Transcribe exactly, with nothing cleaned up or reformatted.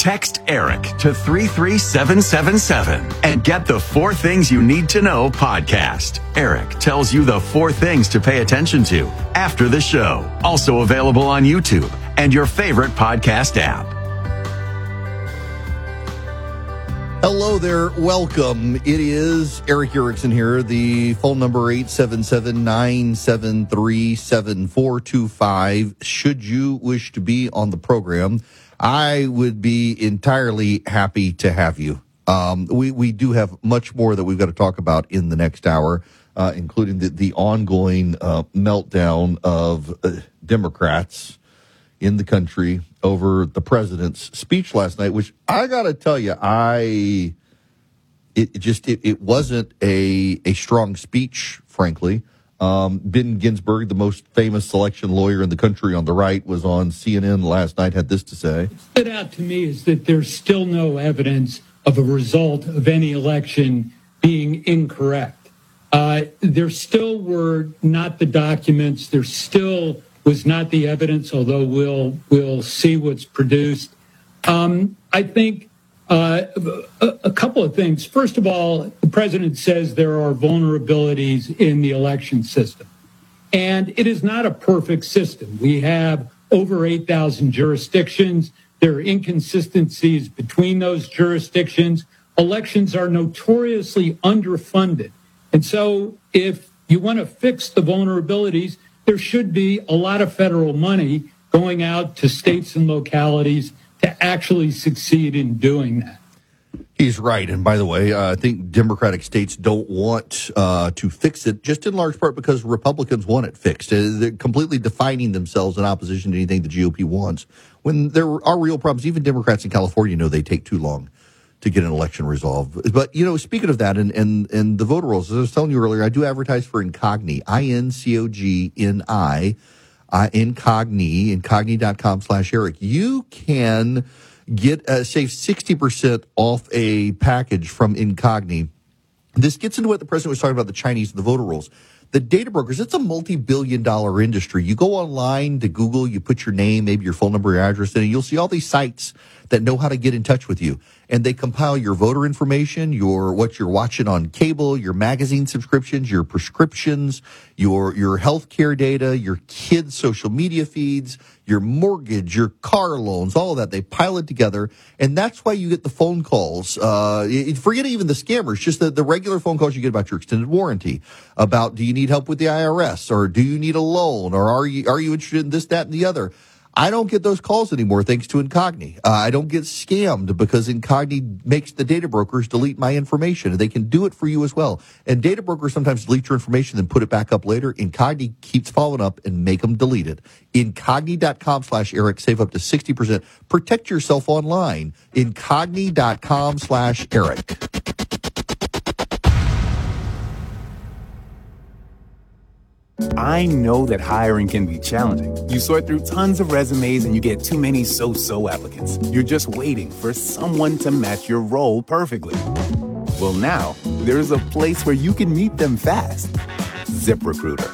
Text ERIC to three three seven seven seven and get the Four Things You Need to Know podcast. ERIC tells you the four things to pay attention to after the show. Also available on YouTube and your favorite podcast app. Hello there. Welcome. It is Eric Erickson here. The phone number eight seven seven, nine seven three, seven four two five. Should you wish to be on the program, I would be entirely happy to have you. Um, we, we do have much more that we've got to talk about in the next hour, uh, including the, the ongoing uh, meltdown of uh, Democrats in the country over the president's speech last night, which I got to tell you, I it just it, it wasn't a a strong speech, frankly. Um, Ben Ginsburg, the most famous election lawyer in the country on the right, was on C N N last night, had this to say. What stood out to me is that there's still no evidence of a result of any election being incorrect. Uh, there still were not the documents. There still was not the evidence, although we'll we'll see what's produced. Um, I think uh, a, a couple of things. First of all, the president says there are vulnerabilities in the election system, and it is not a perfect system. We have over eight thousand jurisdictions. There are inconsistencies between those jurisdictions. Elections are notoriously underfunded. And so if you want to fix the vulnerabilities, there should be a lot of federal money going out to states and localities to actually succeed in doing that. He's right. And by the way, uh, I think Democratic states don't want uh, to fix it, just in large part because Republicans want it fixed. Uh, they're completely defining themselves in opposition to anything the G O P wants. When there are real problems, even Democrats in California know they take too long to get an election resolved. But, you know, speaking of that and, and, and the voter rolls, as I was telling you earlier, I do advertise for Incogni, I N C O G N I, uh, Incogni, incogni.com slash Eric. You can get, uh, save sixty percent off a package from Incogni. This gets into what the president was talking about, the Chinese and the voter rolls. The data brokers, it's a multi-billion dollar industry. You go online to Google, you put your name, maybe your phone number, your address in, and you'll see all these sites that know how to get in touch with you. And they compile your voter information, your what you're watching on cable, your magazine subscriptions, your prescriptions, your your healthcare data, your kids' social media feeds, your mortgage, your car loans, all of that. They pile it together, and that's why you get the phone calls. Uh, forget even the scammers, just the, the regular phone calls you get about your extended warranty, about do you need help with the I R S, or do you need a loan, or are you are you interested in this, that, and the other. I don't get those calls anymore thanks to Incogni. Uh, I don't get scammed because Incogni makes the data brokers delete my information, and they can do it for you as well. And data brokers sometimes delete your information and put it back up later. Incogni keeps following up and make them delete it. Incogni.com slash Eric. Save up to sixty percent. Protect yourself online. Incogni.com slash Eric. I know that hiring can be challenging. You sort through tons of resumes and you get too many so-so applicants. You're just waiting for someone to match your role perfectly. Well, now, there's a place where you can meet them fast. ZipRecruiter.